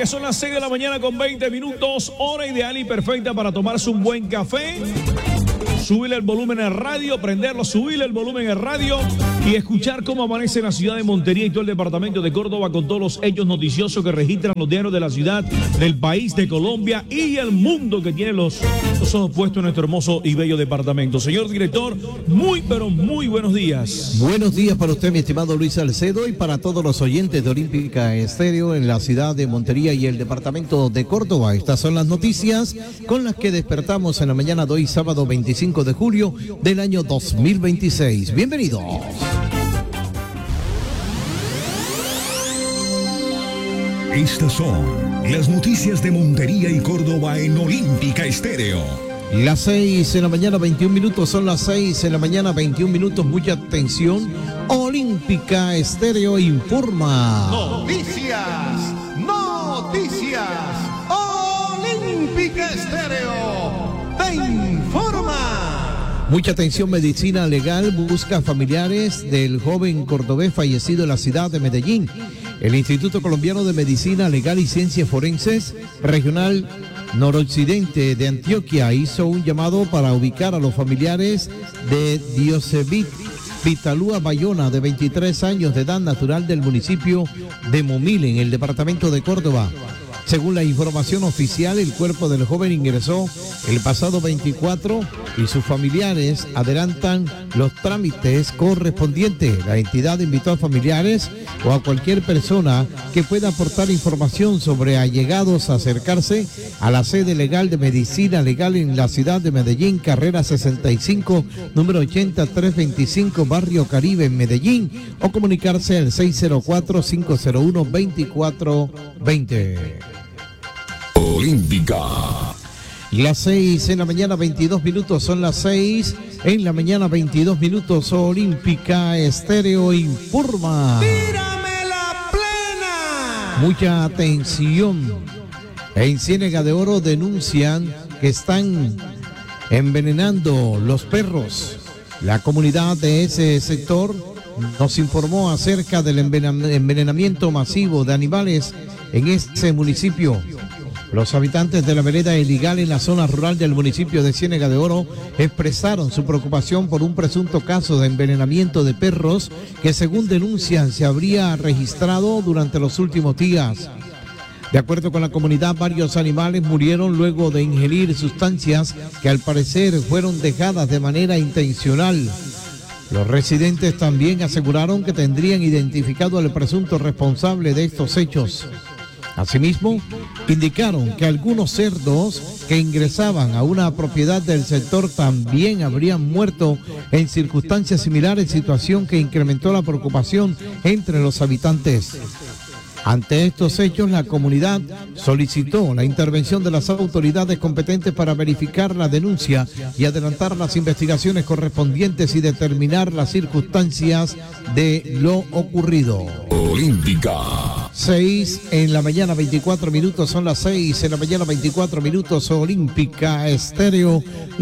que son las 6 de la mañana con 20 minutos, hora ideal y perfecta para tomarse un buen café, subirle el volumen al radio, prenderlo, subirle el volumen al radio y escuchar cómo amanece la ciudad de Montería y todo el departamento de Córdoba con todos los hechos noticiosos que registran los diarios de la ciudad, del país, de Colombia y el mundo, que tiene los ojos puestos en nuestro hermoso y bello departamento. Señor director, muy pero muy buenos días. Buenos días para usted, mi estimado Luis Salcedo, y para todos los oyentes de Olímpica Estéreo en la ciudad de Montería y el departamento de Córdoba. Estas son las noticias con las que despertamos en la mañana de hoy, sábado 25 de julio del año 2026. Bienvenidos. Estas son las noticias de Montería y Córdoba en Olímpica Estéreo. Las 6 de la mañana, 21 minutos, son las 6 de la mañana, 21 minutos, mucha atención. Olímpica Estéreo informa. Noticias. Olímpica Estéreo te informa. Mucha atención, Medicina Legal busca familiares del joven cordobés fallecido en la ciudad de Medellín. El Instituto Colombiano de Medicina Legal y Ciencias Forenses Regional Noroccidente de Antioquia hizo un llamado para ubicar a los familiares de Diosebit Vitalúa Bayona, de 23 años de edad, natural del municipio de Momil, en el departamento de Córdoba. Según la información oficial, el cuerpo del joven ingresó el pasado 24 y sus familiares adelantan los trámites correspondientes. La entidad invitó a familiares o a cualquier persona que pueda aportar información sobre allegados a acercarse a la sede legal de Medicina Legal en la ciudad de Medellín, carrera 65, número 8325, barrio Caribe, en Medellín, o comunicarse al 604-501-2420. Olímpica. Las 6 en la mañana, 22 minutos, son las 6 en la mañana, 22 minutos. Olímpica Estéreo informa. ¡Tírame la plena! Mucha atención. En Ciénega de Oro denuncian que están envenenando los perros. La comunidad de ese sector nos informó acerca del envenenamiento masivo de animales en ese municipio. Los habitantes de la vereda Eligal, en la zona rural del municipio de Ciénega de Oro, expresaron su preocupación por un presunto caso de envenenamiento de perros que, según denuncian, se habría registrado durante los últimos días. De acuerdo con la comunidad, varios animales murieron luego de ingerir sustancias que al parecer fueron dejadas de manera intencional. Los residentes también aseguraron que tendrían identificado al presunto responsable de estos hechos. Asimismo, indicaron que algunos cerdos que ingresaban a una propiedad del sector también habrían muerto en circunstancias similares, situación que incrementó la preocupación entre los habitantes. Ante estos hechos, la comunidad solicitó la intervención de las autoridades competentes para verificar la denuncia y adelantar las investigaciones correspondientes y determinar las circunstancias de lo ocurrido. Olímpica. 6 en la mañana, 24 minutos, son las 6 en la mañana, 24 minutos. Olímpica Estéreo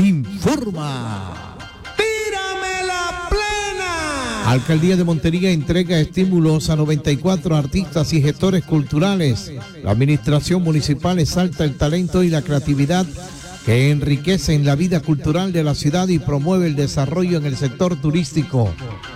informa. ¡Tírame la plena! Alcaldía de Montería entrega estímulos a 94 artistas y gestores culturales. La administración municipal exalta el talento y la creatividad que enriquecen la vida cultural de la ciudad y promueve el desarrollo en el sector turístico.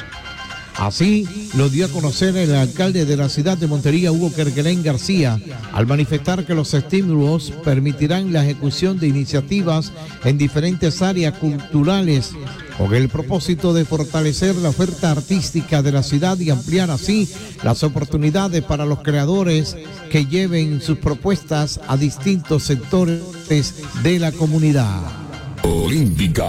Así lo dio a conocer el alcalde de la ciudad de Montería, Hugo Kerguelen García, al manifestar que los estímulos permitirán la ejecución de iniciativas en diferentes áreas culturales con el propósito de fortalecer la oferta artística de la ciudad y ampliar así las oportunidades para los creadores que lleven sus propuestas a distintos sectores de la comunidad. Olímpica.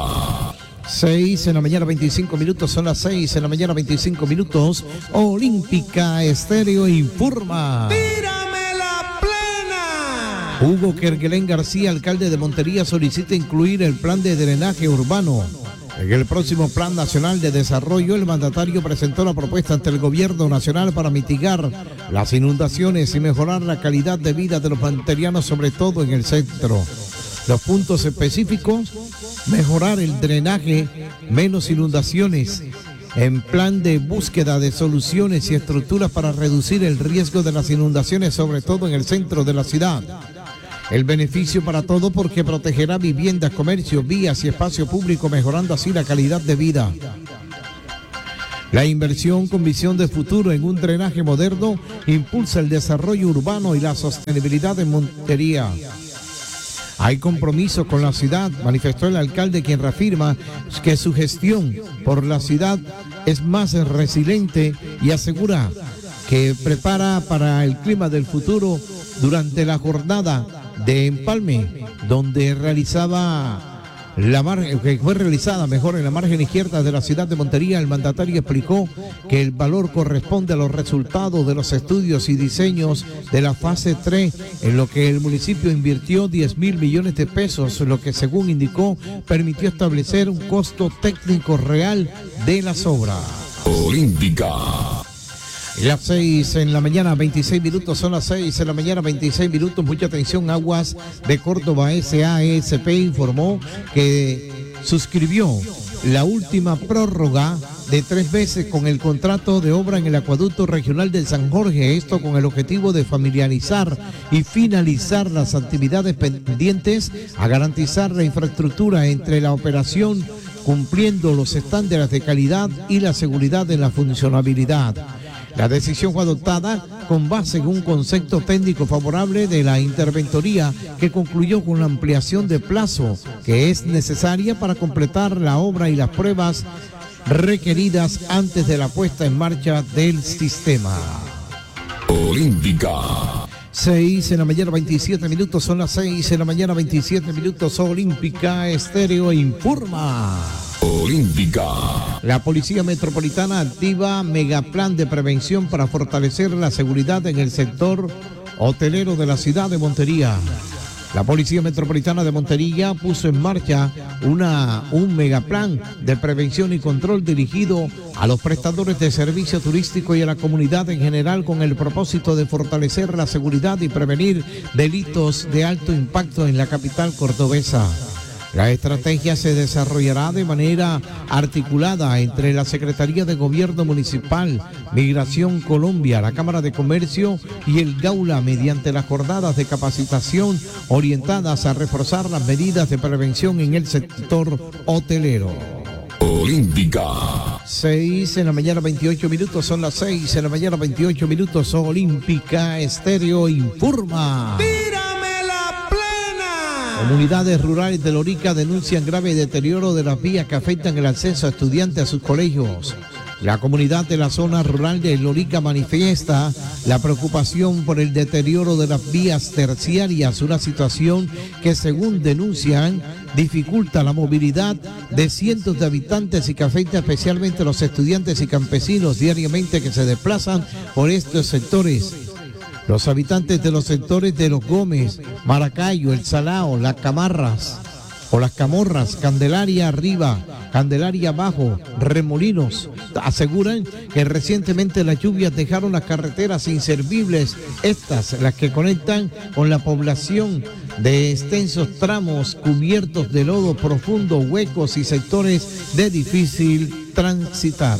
6 en la mañana, 25 minutos, son las 6 en la mañana, 25 minutos. Olímpica Estéreo informa. ¡Tírame la plena! Hugo Kerguelen García, alcalde de Montería, solicita incluir el plan de drenaje urbano. En el próximo Plan Nacional de Desarrollo, el mandatario presentó la propuesta ante el Gobierno Nacional para mitigar las inundaciones y mejorar la calidad de vida de los monterianos, sobre todo en el centro. Los puntos específicos: mejorar el drenaje, menos inundaciones, en plan de búsqueda de soluciones y estructuras para reducir el riesgo de las inundaciones, sobre todo en el centro de la ciudad. El beneficio para todos porque protegerá viviendas, comercio, vías y espacio público, mejorando así la calidad de vida. La inversión con visión de futuro en un drenaje moderno impulsa el desarrollo urbano y la sostenibilidad de Montería. Hay compromiso con la ciudad, manifestó el alcalde, quien reafirma que su gestión por la ciudad es más resiliente y asegura que prepara para el clima del futuro durante la jornada de empalme, donde fue realizada en la margen izquierda de la ciudad de Montería. El mandatario explicó que el valor corresponde a los resultados de los estudios y diseños de la fase 3, en lo que el municipio invirtió 10.000 millones de pesos, lo que, según indicó, permitió establecer un costo técnico real de las obras. Olímpica. Las 6 en la mañana, 26 minutos, son las 6 en la mañana, 26 minutos. Mucha atención, Aguas de Córdoba SAESP informó que suscribió la última prórroga de 3 veces con el contrato de obra en el acueducto regional de San Jorge, esto con el objetivo de familiarizar y finalizar las actividades pendientes, a garantizar la infraestructura entre la operación, cumpliendo los estándares de calidad y la seguridad en la funcionabilidad. La decisión fue adoptada con base en un concepto técnico favorable de la interventoría, que concluyó con la ampliación de plazo que es necesaria para completar la obra y las pruebas requeridas antes de la puesta en marcha del sistema. Olímpica. 6 en la mañana, 27 minutos, son las 6 en la mañana, 27 minutos. Olímpica Estéreo informa. Olímpica. La Policía Metropolitana activa megaplan de prevención para fortalecer la seguridad en el sector hotelero de la ciudad de Montería. La Policía Metropolitana de Montería puso en marcha un megaplan de prevención y control dirigido a los prestadores de servicio turístico y a la comunidad en general, con el propósito de fortalecer la seguridad y prevenir delitos de alto impacto en la capital cordobesa. La estrategia se desarrollará de manera articulada entre la Secretaría de Gobierno Municipal, Migración Colombia, la Cámara de Comercio y el Gaula, mediante las jornadas de capacitación orientadas a reforzar las medidas de prevención en el sector hotelero. Olímpica. 6 en la mañana, 28 minutos, son las 6 en la mañana, 28 minutos. Olímpica Estéreo informa. Comunidades rurales de Lorica denuncian grave deterioro de las vías que afectan el acceso a estudiantes a sus colegios. La comunidad de la zona rural de Lorica manifiesta la preocupación por el deterioro de las vías terciarias, una situación que, según denuncian, dificulta la movilidad de cientos de habitantes y que afecta especialmente a los estudiantes y campesinos diariamente que se desplazan por estos sectores. Los habitantes de los sectores de Los Gómez, Maracayo, El Salao, Las Camarras o Las Camorras, Candelaria Arriba, Candelaria Abajo, Remolinos, aseguran que recientemente las lluvias dejaron las carreteras inservibles, estas las que conectan con la población, de extensos tramos cubiertos de lodo profundo, huecos y sectores de difícil transitar.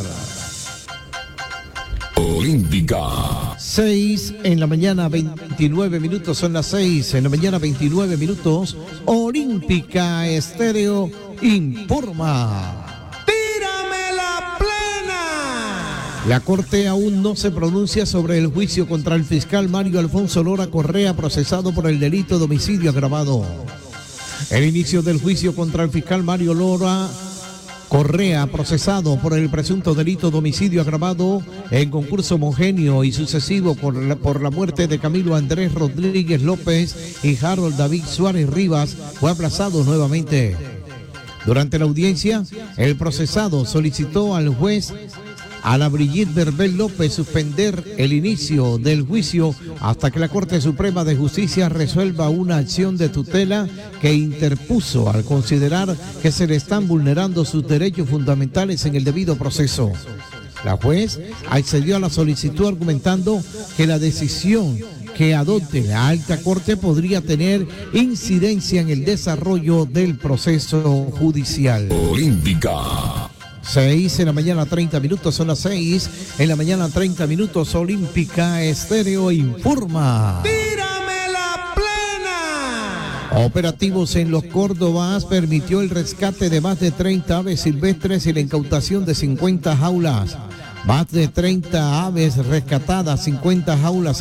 Olímpica. 6 en la mañana, 29 minutos, son las 6 en la mañana, 29 minutos. Olímpica Estéreo informa. ¡Tírame la plena! La Corte aún no se pronuncia sobre el juicio contra el fiscal Mario Alfonso Lora Correa, procesado por el delito de homicidio agravado. El inicio del juicio contra el fiscal Mario Lora Correa, procesado por el presunto delito de homicidio agravado en concurso homogéneo y sucesivo por la muerte de Camilo Andrés Rodríguez López y Harold David Suárez Rivas, fue aplazado nuevamente. Durante la audiencia, el procesado solicitó al juez Ana Brigitte Verbel López suspender el inicio del juicio hasta que la Corte Suprema de Justicia resuelva una acción de tutela que interpuso al considerar que se le están vulnerando sus derechos fundamentales en el debido proceso. La juez accedió a la solicitud argumentando que la decisión que adopte la Alta Corte podría tener incidencia en el desarrollo del proceso judicial. Olímpica. 6 en la mañana 30 minutos, son las 6 en la mañana 30 minutos. Olímpica Estéreo informa. ¡Tírame la plena! Operativos en Los Córdobas permitió el rescate de más de 30 aves silvestres y la incautación de 50 jaulas. Más de 30 aves rescatadas, 50 jaulas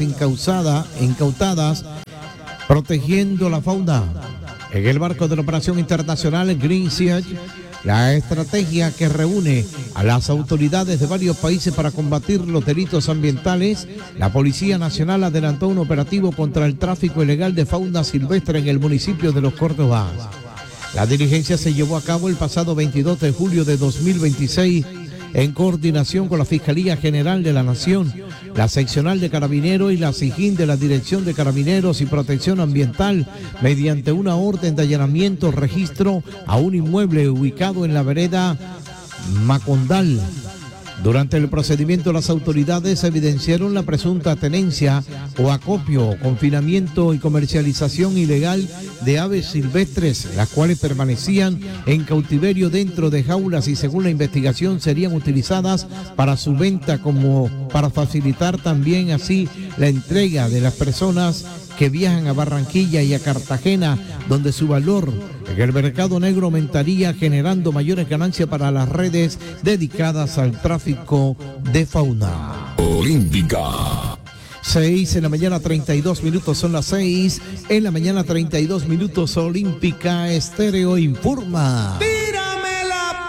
incautadas, protegiendo la fauna. En el marco de la operación internacional Green Siege, la estrategia que reúne a las autoridades de varios países para combatir los delitos ambientales, la Policía Nacional adelantó un operativo contra el tráfico ilegal de fauna silvestre en el municipio de Los Córdobas. La diligencia se llevó a cabo el pasado 22 de julio de 2026 en coordinación con la Fiscalía General de la Nación, la Seccional de Carabineros y la SIGIN de la Dirección de Carabineros y Protección Ambiental, mediante una orden de allanamiento registro a un inmueble ubicado en la vereda Macondal. Durante el procedimiento, las autoridades evidenciaron la presunta tenencia o acopio, confinamiento y comercialización ilegal de aves silvestres, las cuales permanecían en cautiverio dentro de jaulas y, según la investigación, serían utilizadas para su venta como para facilitar también así la entrega de las personas que viajan a Barranquilla y a Cartagena, donde su valor en el mercado negro aumentaría, generando mayores ganancias para las redes dedicadas al tráfico de fauna. Olímpica. 6 en la mañana 32 minutos, son las 6 en la mañana 32 minutos. Olímpica Estéreo informa. ¡Tírame la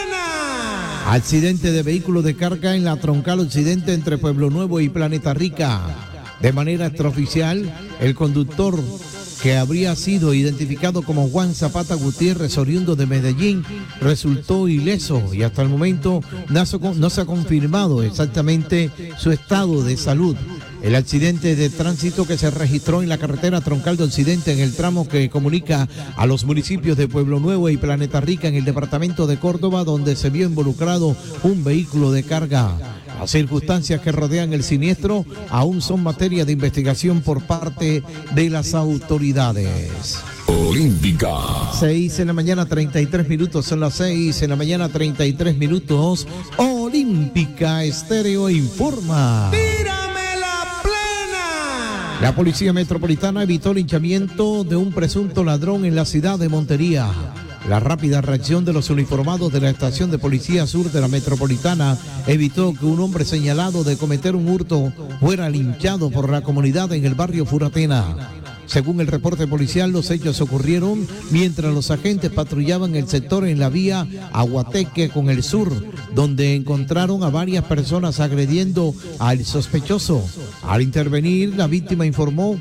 plena! Accidente de vehículo de carga en la troncal occidente entre Pueblo Nuevo y Planeta Rica. De manera extraoficial, el conductor, que habría sido identificado como Juan Zapata Gutiérrez, oriundo de Medellín, resultó ileso y hasta el momento no se ha confirmado exactamente su estado de salud. El accidente de tránsito que se registró en la carretera troncal de Occidente en el tramo que comunica a los municipios de Pueblo Nuevo y Planeta Rica en el departamento de Córdoba, donde se vio involucrado un vehículo de carga. Las circunstancias que rodean el siniestro aún son materia de investigación por parte de las autoridades. Olímpica. 6 en la mañana 33 minutos, son las 6 en la mañana 33 minutos. Olímpica Estéreo informa. ¡Tírame la plena! La Policía Metropolitana evitó el linchamiento de un presunto ladrón en la ciudad de Montería. La rápida reacción de los uniformados de la Estación de Policía Sur de la Metropolitana evitó que un hombre señalado de cometer un hurto fuera linchado por la comunidad en el barrio Furatena. Según el reporte policial, los hechos ocurrieron mientras los agentes patrullaban el sector en la vía Aguateque con el sur, donde encontraron a varias personas agrediendo al sospechoso. Al intervenir, la víctima informó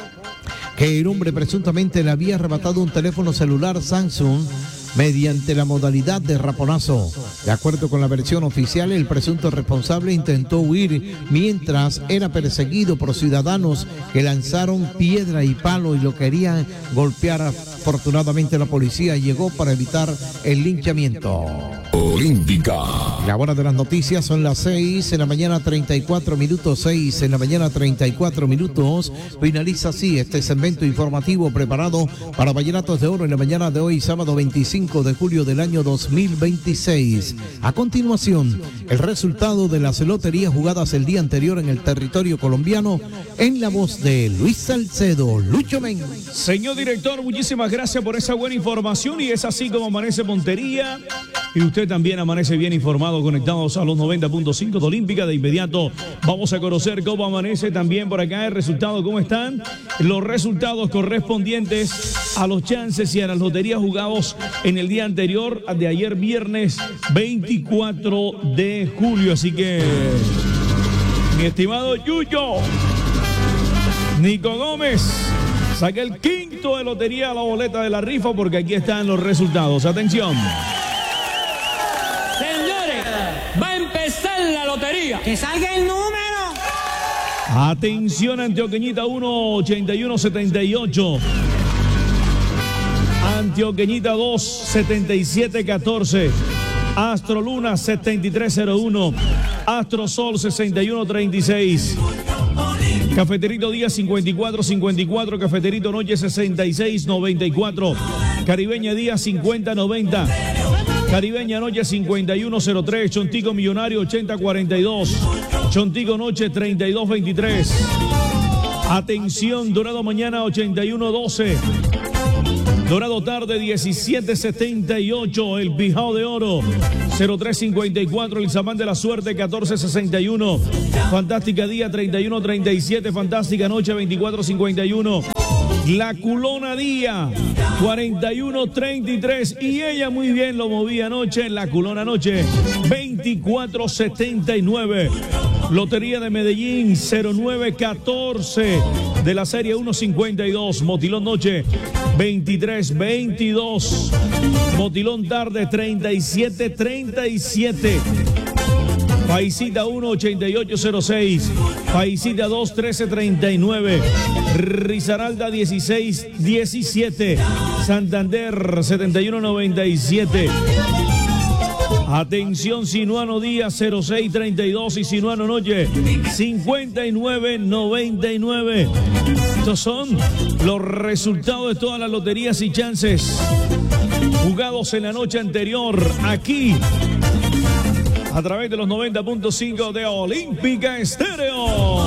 que el hombre presuntamente le había arrebatado un teléfono celular Samsung mediante la modalidad de raponazo. De acuerdo con la versión oficial, el presunto responsable intentó huir mientras era perseguido por ciudadanos que lanzaron piedra y palo y lo querían golpear. Afortunadamente la policía llegó para evitar el linchamiento. Olímpica. La hora de las noticias son las 6 en la mañana 34 minutos, 6 en la mañana 34 minutos. Finaliza así este segmento informativo preparado para Vallenatos de Oro en la mañana de hoy, sábado 25 de julio del año 2026. A continuación, el resultado de las loterías jugadas el día anterior en el territorio colombiano en la voz de Luis Salcedo, Lucho Men. Señor director, muchísimas gracias por esa buena información y es así como amanece Montería. Y usted también amanece bien informado, conectados a los 90.5 de Olímpica. De inmediato vamos a conocer cómo amanece también por acá el resultado, cómo están los resultados correspondientes a los chances y a las loterías jugados en el día anterior, de ayer viernes 24 de julio. Así que, mi estimado Yuyo, Nico Gómez, saca el quinto de lotería a la boleta de la rifa porque aquí están los resultados. Atención. Señores, va a empezar la lotería. ¡Que salga el número! Atención, Antioqueñita 1, 8178. Antioqueñita 2, 7714. Astro Luna 7301. Astro Sol 6136. Cafeterito Día 5454. Cafeterito Noche 6694. Caribeña Día 5090. Caribeña Noche 5103, Chontico Millonario 8042, Chontico Noche 3223. Atención, Dorado Mañana 8112. Dorado Tarde 1778, el Bijao de Oro 0354, el Samán de la Suerte 1461, Fantástica Día 3137, Fantástica Noche 2451, La Culona Día 4133 y ella muy bien lo movía anoche, La Culona Noche 2479. Lotería de Medellín 0914 de la serie 152, Motilón Noche 2322, Motilón Tarde 3737, Paisita 1 8806, Paisita 2 1339, Risaralda 1617, Santander 7197. Atención, Sinuano Día 0632 y Sinuano Noche 5999. Estos son los resultados de todas las loterías y chances jugados en la noche anterior aquí a través de los 90.5 de Olímpica Estéreo.